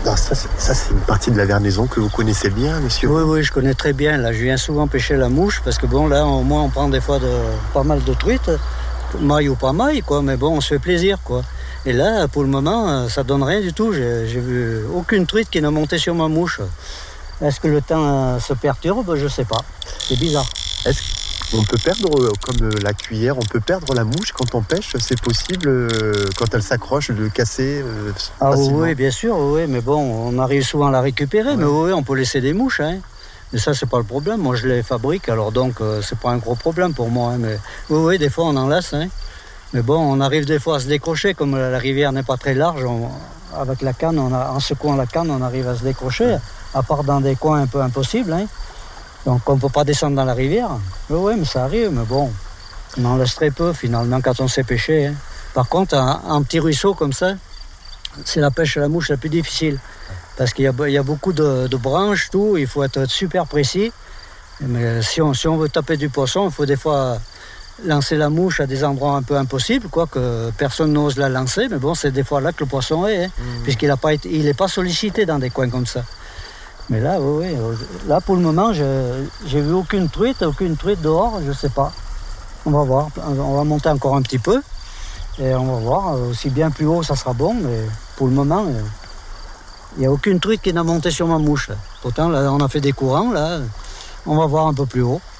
Alors ça, c'est une partie de la Vernaison que vous connaissez bien, monsieur? Oui, je connais très bien. Là, je viens souvent pêcher la mouche parce que bon, là, au moins, on prend des fois pas mal de truites, maille ou pas maille, quoi. Mais bon, on se fait plaisir, quoi. Et là, pour le moment, ça donne rien du tout. J'ai vu aucune truite qui n'a monté sur ma mouche. Est-ce que le temps se perturbe? Je sais pas. C'est bizarre. Est-ce qu'on peut perdre, comme la cuillère, on peut perdre la mouche quand on pêche? C'est possible, quand elle s'accroche, de casser facilement? Oui, bien sûr, oui. Mais bon, on arrive souvent à la récupérer. Ouais. Mais oui, on peut laisser des mouches, hein. Mais ça, c'est pas le problème. Moi, je les fabrique, alors donc, c'est pas un gros problème pour moi, hein. Mais oui, des fois, on en laisse, hein. Mais bon, on arrive des fois à se décrocher, comme la rivière n'est pas très large, avec la canne, en secouant la canne, on arrive à se décrocher, à part dans des coins un peu impossibles, hein. Donc on ne peut pas descendre dans la rivière. Oui, mais ça arrive, mais bon, on en laisse très peu finalement quand on sait pêcher, hein. Par contre, un petit ruisseau comme ça, c'est la pêche à la mouche la plus difficile. Parce qu'il y a beaucoup de branches, tout, il faut être super précis. Mais si on veut taper du poisson, il faut des fois lancer la mouche à des endroits un peu impossibles, quoi, que personne n'ose la lancer, mais bon, c'est des fois là que le poisson est, hein, puisqu'il n'est pas sollicité dans des coins comme ça. Mais là, oui, là pour le moment, j'ai vu aucune truite dehors, je sais pas. On va voir, on va monter encore un petit peu, et on va voir, aussi bien plus haut ça sera bon, mais pour le moment, il n'y a aucune truite qui n'a monté sur ma mouche. Là. Pourtant, là, on a fait des courants, là, on va voir un peu plus haut.